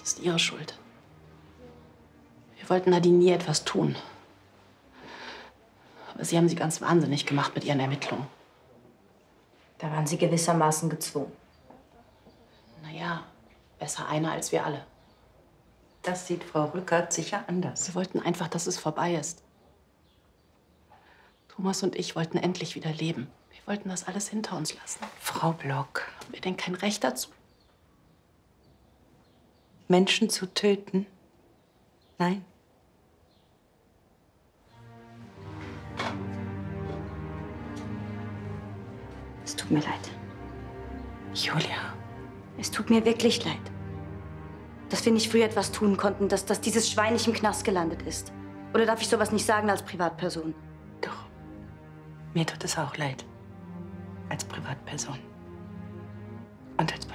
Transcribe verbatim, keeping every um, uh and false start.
Das ist Ihre Schuld. Wir wollten Nadine nie etwas tun. Aber Sie haben sie ganz wahnsinnig gemacht mit Ihren Ermittlungen. Da waren Sie gewissermaßen gezwungen. Naja, besser einer als wir alle. Das sieht Frau Rückert sicher anders. Wir wollten einfach, dass es vorbei ist. Thomas und ich wollten endlich wieder leben. Wir wollten das alles hinter uns lassen. Frau Block. Haben wir denn kein Recht dazu? Menschen zu töten? Nein. Es tut mir leid. Julia. Es tut mir wirklich leid. Dass wir nicht früher etwas tun konnten, dass, dass dieses Schwein nicht im Knast gelandet ist. Oder darf ich sowas nicht sagen als Privatperson? Doch. Mir tut es auch leid. Als Privatperson. Und als